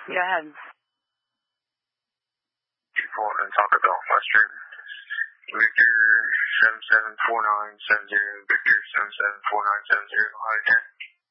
Go ahead. 24 and Taco Bell, Western. Victor 774970, Victor 774970,